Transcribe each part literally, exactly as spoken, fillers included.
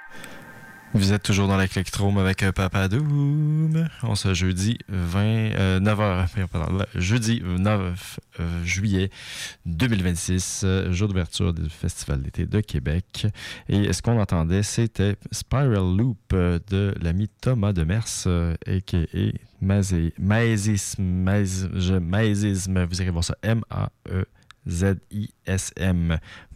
Vous êtes toujours dans l'Eclectrome avec Papa Doom. On se jeudi vingt, euh, neuf heures, pardon, jeudi neuf euh, juillet deux mille vingt-six, jour d'ouverture du Festival d'été de Québec. Et ce qu'on entendait, c'était Spiral Loop de l'ami Thomas Demers, a k a. Maésisme. Maésisme, vous irez voir ça, M A E Z I S M.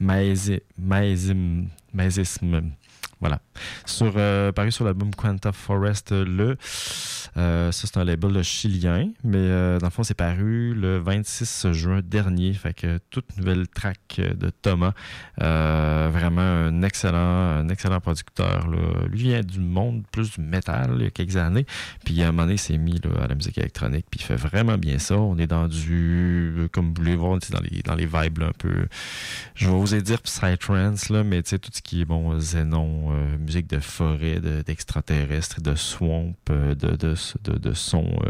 Maésisme. Maésisme. Voilà. Sur, euh, paru sur l'album Quanta Forest, le. Euh, ça, c'est un label chilien, mais euh, dans le fond, c'est paru le vingt-six juin dernier. Fait que toute nouvelle track de Thomas. Euh, vraiment un excellent, un excellent producteur. Là. Lui vient du monde plus du métal il y a quelques années. Puis à un moment donné, il s'est mis là, à la musique électronique. Puis il fait vraiment bien ça. On est dans du. Comme vous voulez voir, dans les, dans les vibes là, un peu. Je vais oser dire psytrance, là, mais tout ce qui est bon, Xenon. Euh, musique de forêt, de, d'extraterrestres, de swamp, euh, de, de, de, de son euh,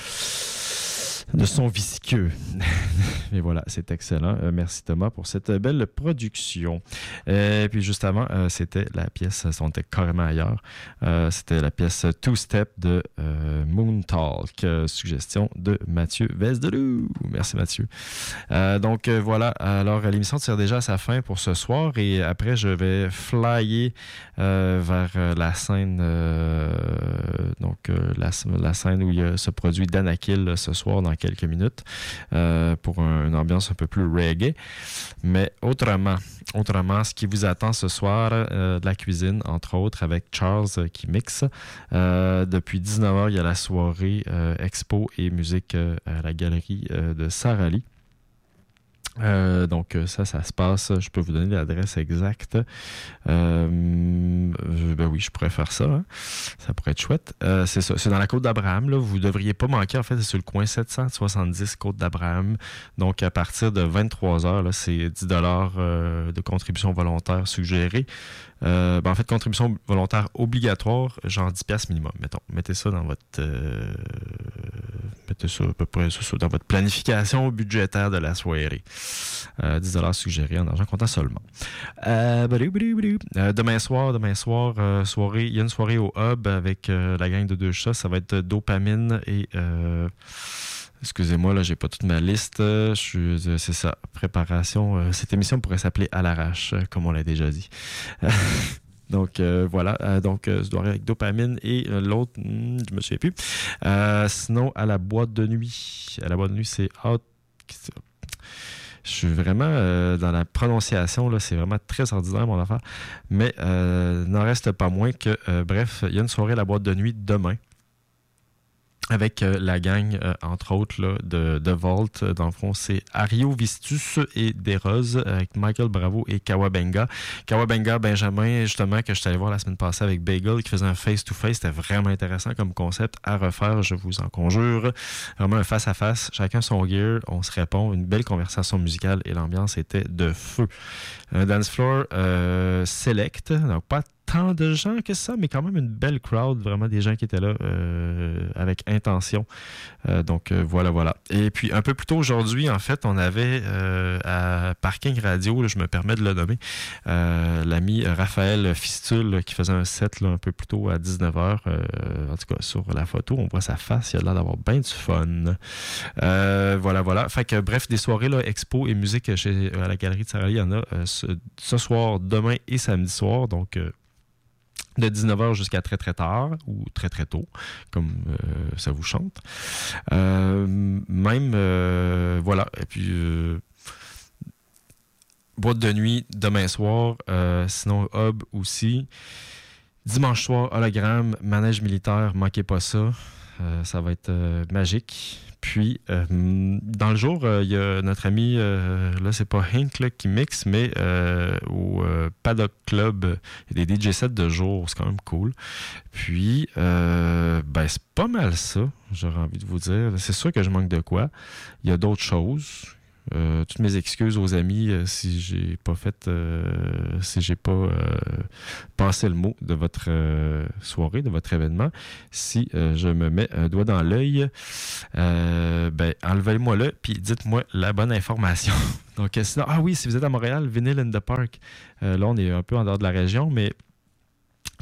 de son visqueux. Et voilà, c'est excellent. Euh, merci Thomas pour cette belle production. Et puis juste avant, euh, c'était la pièce, on était carrément ailleurs, euh, c'était la pièce Two Step de euh, Moon Talk, euh, suggestion de Mathieu Vesdelou. Merci Mathieu. Euh, donc euh, voilà, alors l'émission tire déjà à sa fin pour ce soir et après je vais flyer euh, vers euh, la scène euh, donc euh, la, la scène où il y a ce produit Danakil ce soir dans quelques minutes euh, pour un, une ambiance un peu plus reggae. Mais autrement, autrement, ce qui vous attend ce soir, euh, de la cuisine, entre autres, avec Charles euh, qui mixe. Euh, depuis dix-neuf heures, il y a la soirée euh, expo et musique euh, à la galerie euh, de Sarali. Euh, donc ça, ça se passe. Je peux vous donner l'adresse exacte. Euh, ben oui, je pourrais faire ça. Hein. Ça pourrait être chouette. Euh, c'est ça. C'est dans la Côte d'Abraham. Là. Vous ne devriez pas manquer. En fait, c'est sur le coin sept cent soixante-dix Côte d'Abraham. Donc, à partir de vingt-trois heures, là, c'est dix dollars euh, de contribution volontaire suggérée. Euh, ben en fait, contribution volontaire obligatoire, genre dix dollars minimum, mettons. Mettez ça dans votre euh, mettez ça à peu près ça, ça, dans votre planification budgétaire de la soirée. Euh, dix dollars suggérés en argent comptant seulement. Euh, badou, badou, badou. Euh, demain soir, demain soir, euh, soirée, il y a une soirée au Hub avec euh, la gang de deux chats. Ça va être Dopamine et euh, excusez-moi, là, j'ai pas toute ma liste. Je suis, c'est ça, préparation. Euh, cette émission pourrait s'appeler À l'arrache, comme on l'a déjà dit. Donc, euh, voilà. Euh, donc, euh, je dois avec Dopamine et euh, l'autre, hmm, je me souviens plus. Euh, sinon, à la boîte de nuit. À la boîte de nuit, c'est Out. Je suis vraiment euh, dans la prononciation, là, c'est vraiment très ordinaire, mon affaire. Mais euh, n'en reste pas moins que, euh, bref, il y a une soirée à la boîte de nuit demain. Avec euh, la gang, euh, entre autres, là, de, de Vault. Dans le fond, c'est Ario Vistus et Desroses avec Michael Bravo et Kawabenga. Kawabenga, Benjamin, justement, que je suis allé voir la semaine passée avec Bagel, qui faisait un face-to-face. C'était vraiment intéressant comme concept à refaire, je vous en conjure. Vraiment un face-à-face, chacun son gear, on se répond, une belle conversation musicale et l'ambiance était de feu. Un dance floor euh, select, donc pas tant de gens que ça, mais quand même une belle crowd, vraiment des gens qui étaient là euh, avec intention. Euh, donc euh, voilà, voilà. Et puis un peu plus tôt aujourd'hui, en fait, on avait euh, à Parking Radio, là, je me permets de le nommer, euh, l'ami Raphaël Fistule là, qui faisait un set là, un peu plus tôt à dix-neuf heures. Euh, en tout cas, sur la photo, on voit sa face, il a l'air d'avoir bien du fun. Euh, voilà, voilà. Fait que bref, des soirées là, expo et musique chez, à la galerie de Sarali, il y en a euh, ce, ce soir, demain et samedi soir. Donc euh, de dix-neuf heures jusqu'à très très tard ou très très tôt, comme euh, ça vous chante. Euh, même, euh, voilà, et puis euh, boîte de nuit demain soir, euh, sinon Hub aussi. Dimanche soir, hologramme, manège militaire, manquez pas ça, euh, ça va être euh, magique. Puis, euh, dans le jour, il euh, y a notre ami, euh, là, c'est pas Hank là, qui mixe, mais euh, au euh, Paddock Club, il y a des D J sets de jour, c'est quand même cool. Puis, euh, ben, c'est pas mal ça, j'aurais envie de vous dire. C'est sûr que je manque de quoi. Il y a d'autres choses. Euh, toutes mes excuses aux amis euh, si j'ai pas fait euh, si j'ai pas euh, passé le mot de votre euh, soirée, de votre événement. Si euh, je me mets un doigt dans l'œil, euh, ben enlevez-moi là puis dites-moi la bonne information. Donc sinon, ah oui, si vous êtes à Montréal, Vinyl in the Park, euh, là on est un peu en dehors de la région, mais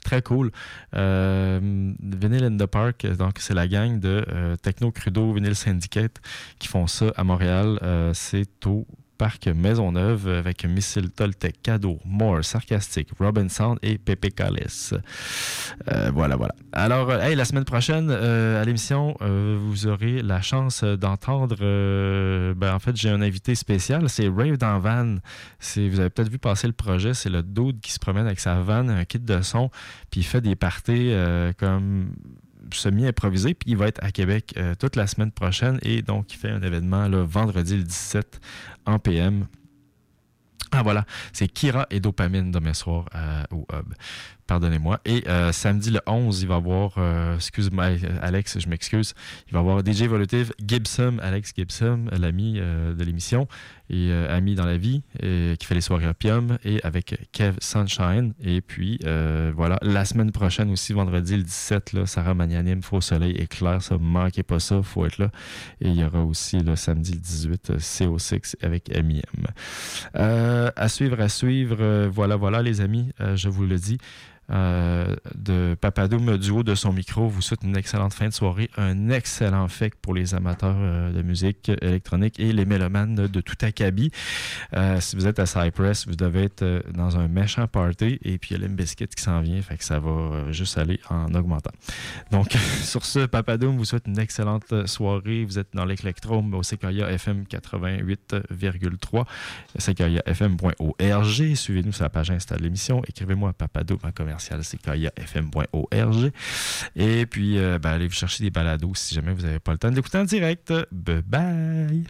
très cool. Euh, Vinyl in the Park, donc c'est la gang de euh, Techno Crudo Vinyl Syndicate qui font ça à Montréal. Euh, c'est au Parc Maisonneuve avec Missile Toltec, Cadeau, Moore, Sarcastic, Robin Sound et Pepe Callis. Euh, voilà, voilà. Alors, euh, hey, la semaine prochaine, euh, à l'émission, euh, vous aurez la chance d'entendre... Euh, ben, en fait, j'ai un invité spécial, c'est Rave dans Van. C'est, vous avez peut-être vu passer le projet, c'est le dude qui se promène avec sa van, un kit de son, puis il fait des parties euh, comme... semi-improvisé, puis il va être à Québec euh, toute la semaine prochaine et donc il fait un événement là, vendredi le dix-sept en P M. Ah voilà, c'est Kira et Dopamine demain soir euh, au Hub. Pardonnez-moi. Et euh, samedi le onze, il va y avoir, euh, excuse-moi Alex, je m'excuse, il va y avoir D J Evolutive, Gibson, Alex Gibson, l'ami euh, de l'émission et euh, ami dans la vie, et, qui fait les soirées Opium, et avec Kev Sunshine. Et puis euh, voilà, la semaine prochaine aussi, vendredi le dix-sept, là, Sarah Magnanime, Faux Soleil éclair, ça, manquez pas ça, faut être là. Et il y aura aussi le samedi le dix-huit, C O six avec M I M. Euh, à suivre, à suivre, euh, voilà, voilà les amis, euh, je vous le dis. Euh, de Papadoum du haut de son micro vous souhaite une excellente fin de soirée, un excellent fake pour les amateurs euh, de musique électronique et les mélomanes de tout acabit. Euh, si vous êtes à Cypress, vous devez être euh, dans un méchant party et puis il y a Limp Bizkit qui s'en vient, fait que ça va euh, juste aller en augmentant. Donc sur ce, Papadoum vous souhaite une excellente soirée. Vous êtes dans l'Éclectrome au Sequoia F M quatre-vingt-huit virgule trois, sequoia f m point org. Suivez-nous sur la page Insta de l'émission, écrivez-moi à Papadoum en commercial sequoia f m point org. Et puis, euh, ben, allez vous chercher des balados si jamais vous n'avez pas le temps de l'écouter en direct. Bye bye!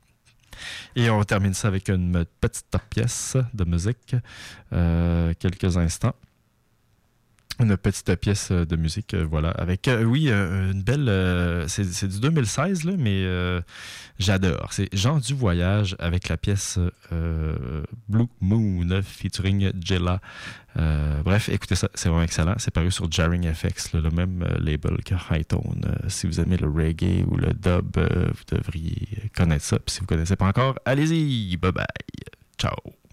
Et on termine ça avec une petite pièce de musique. Euh, quelques instants. Une petite pièce de musique, euh, voilà, avec, euh, oui, euh, une belle... Euh, c'est, c'est du deux mille seize, là, mais euh, j'adore. C'est Jean du Voyage avec la pièce euh, Blue Moon featuring Jella. Euh, bref, écoutez ça, c'est vraiment excellent. C'est paru sur Jarring F X, là, le même euh, label que Hightone. Euh, si vous aimez le reggae ou le dub, euh, vous devriez connaître ça. Puis si vous ne connaissez pas encore, allez-y! Bye bye! Ciao!